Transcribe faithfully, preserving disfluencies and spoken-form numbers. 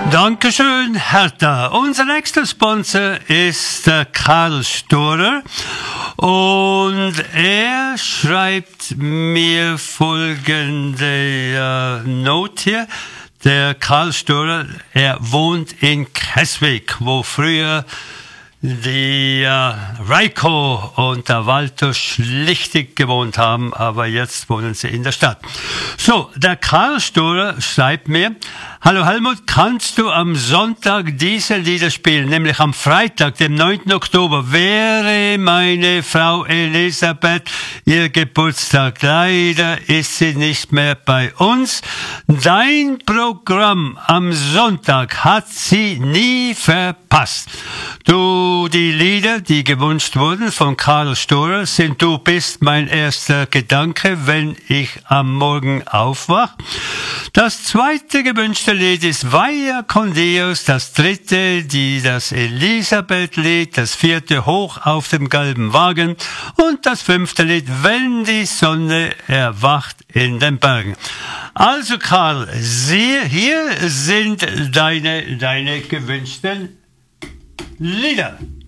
Dankeschön, Hertha. Unser nächster Sponsor ist äh, Karl Storer und er schreibt mir folgende äh, Note hier. Der Karl Storer, er wohnt in Keswick, wo früher die äh, Reiko und der Walter Schlichtig gewohnt haben, aber jetzt wohnen sie in der Stadt. So, der Karl Storer schreibt mir: Hallo Helmut, kannst du am Sonntag diese Lieder spielen? Nämlich am Freitag, dem neunten Oktober, wäre meine Frau Elisabeth ihr Geburtstag. Leider ist sie nicht mehr bei uns. Dein Programm am Sonntag hat sie nie verpasst. Du, die Lieder, die gewünscht wurden von Karl Storer, sind Du bist mein erster Gedanke, wenn ich am Morgen aufwach. Das zweite gewünschte Lied ist Vaya con Dios, das dritte, die, das Elisabeth-Lied, das vierte Hoch auf dem gelben Wagen und das fünfte Lied, wenn die Sonne erwacht in den Bergen. Also Karl, siehe, hier sind deine, deine gewünschten Lieder.